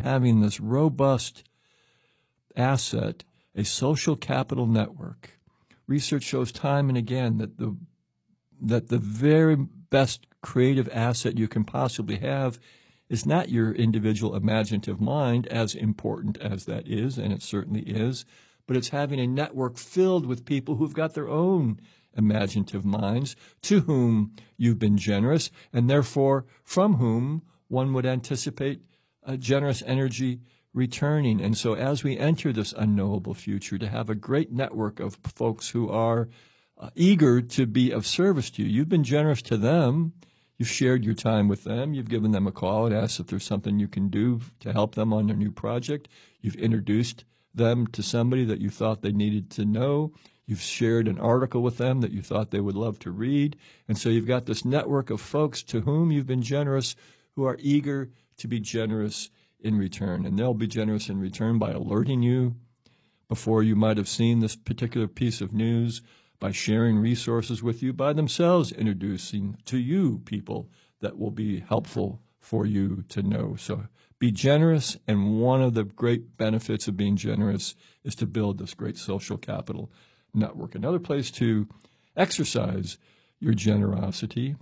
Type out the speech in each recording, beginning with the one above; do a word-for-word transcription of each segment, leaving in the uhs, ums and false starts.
having this robust asset, a social capital network. Research shows time and again that the that the very best creative asset you can possibly have is not your individual imaginative mind, as important as that is, and it certainly is, but it's having a network filled with people who've got their own imaginative minds, to whom you've been generous, and therefore from whom one would anticipate a generous energy returning. And so as we enter this unknowable future, to have a great network of folks who are uh, eager to be of service to you. You've been generous to them. You've shared your time with them. You've given them a call and asked if there's something you can do to help them on their new project. You've introduced them to somebody that you thought they needed to know. You've shared an article with them that you thought they would love to read. And so you've got this network of folks to whom you've been generous, who are eager to be generous in return. And they'll be generous in return by alerting you before you might have seen this particular piece of news, by sharing resources with you, by themselves introducing to you people that will be helpful for you to know. So be generous, and one of the great benefits of being generous is to build this great social capital network. Another place to exercise your generosity,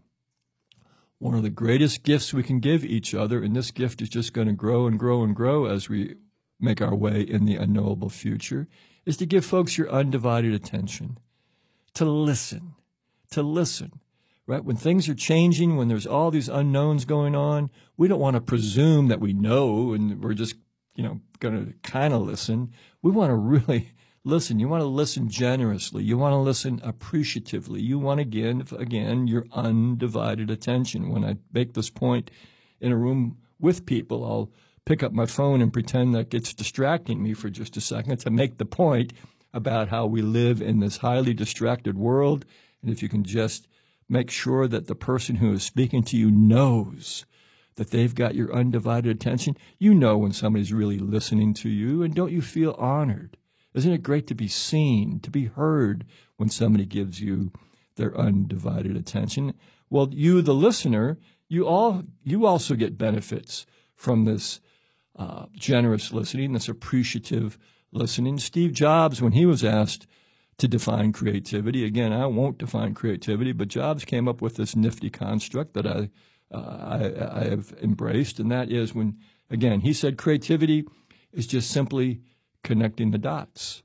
one of the greatest gifts we can give each other, and this gift is just going to grow and grow and grow as we make our way in the unknowable future, is to give folks your undivided attention, to listen, to listen, right? When things are changing, when there's all these unknowns going on, we don't want to presume that we know and we're just, you know, going to kind of listen. We want to really listen. You want to listen generously. You want to listen appreciatively. You want to give, again, your undivided attention. When I make this point in a room with people, I'll pick up my phone and pretend that it's distracting me for just a second to make the point about how we live in this highly distracted world. And if you can just make sure that the person who is speaking to you knows that they've got your undivided attention, you know when somebody's really listening to you, and don't you feel honored? Isn't it great to be seen, to be heard when somebody gives you their undivided attention? Well, you, the listener, you all you also get benefits from this uh, generous listening, this appreciative listening. Steve Jobs, when he was asked to define creativity, again, I won't define creativity, but Jobs came up with this nifty construct that I, uh, I, I have embraced, and that is when, again, he said creativity is just simply connecting the dots.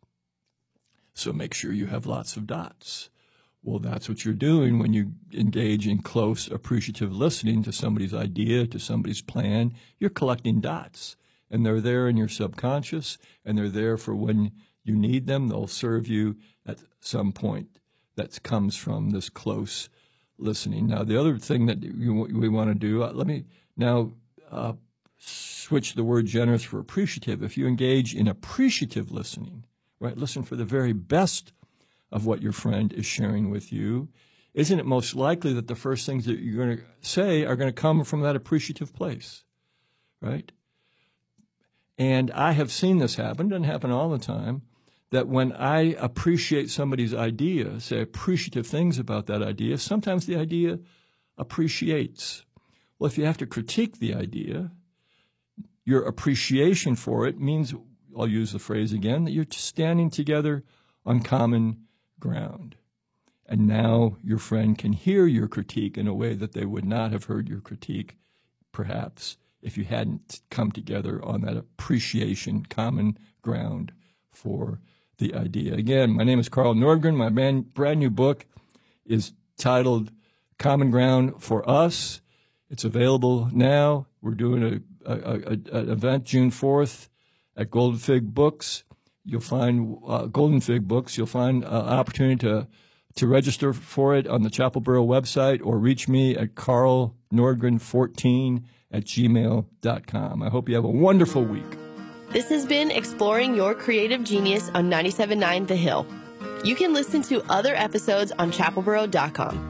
So make sure you have lots of dots. Well, that's what you're doing when you engage in close, appreciative listening to somebody's idea, to somebody's plan. You're collecting dots. And they're there in your subconscious, and they're there for when you need them. They'll serve you at some point that comes from this close listening. Now, the other thing that you, we want to do, uh, let me now uh, switch the word generous for appreciative. If you engage in appreciative listening, right, listen for the very best of what your friend is sharing with you, isn't it most likely that the first things that you're going to say are going to come from that appreciative place, right? And I have seen this happen, doesn't happen all the time, that when I appreciate somebody's idea, say appreciative things about that idea, sometimes the idea appreciates. Well, if you have to critique the idea, your appreciation for it means, I'll use the phrase again, that you're standing together on common ground. And now your friend can hear your critique in a way that they would not have heard your critique, perhaps, if you hadn't come together on that appreciation, common ground for the idea. Again, my name is Carl Nordgren. My brand, brand new book is titled Common Ground for Us. It's available now. We're doing a, a, a, an event June fourth at Golden Fig Books. You'll find uh, Golden Fig Books. You'll find an uh, opportunity to to register for it on the Chapel Borough website, or reach me at carl nordgren fourteen at gmail dot com. I hope you have a wonderful week. This has been Exploring Your Creative Genius on ninety-seven point nine The Hill. You can listen to other episodes on chapel borough dot com.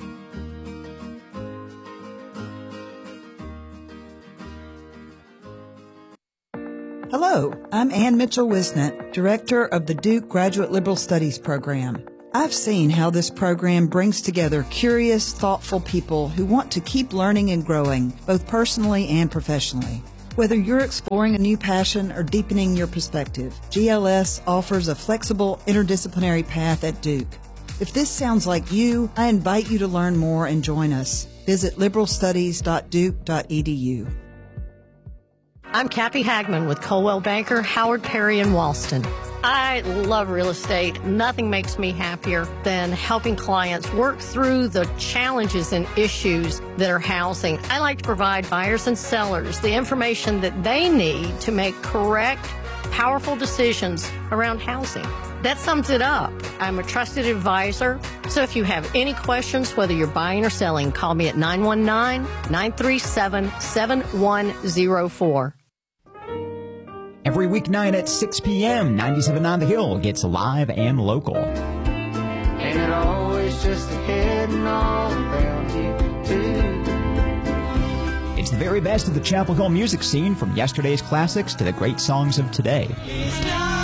Hello, I'm Ann Mitchell-Wisnett, Director of the Duke Graduate Liberal Studies Program. I've seen how this program brings together curious, thoughtful people who want to keep learning and growing, both personally and professionally. Whether you're exploring a new passion or deepening your perspective, G L S offers a flexible interdisciplinary path at Duke. If this sounds like you, I invite you to learn more and join us. Visit liberal studies dot duke dot e d u. I'm Kathy Hagman with Coldwell Banker, Howard Perry in Walston. I love real estate. Nothing makes me happier than helping clients work through the challenges and issues that are housing. I like to provide buyers and sellers the information that they need to make correct, powerful decisions around housing. That sums it up. I'm a trusted advisor, so if you have any questions, whether you're buying or selling, call me at nine one nine, nine three seven, seven one zero four. Every weeknight at six p.m., ninety-seven point nine The Hill gets live and local. Ain't it always just ahead and all around you, too? It's the very best of the Chapel Hill music scene, from yesterday's classics to the great songs of today.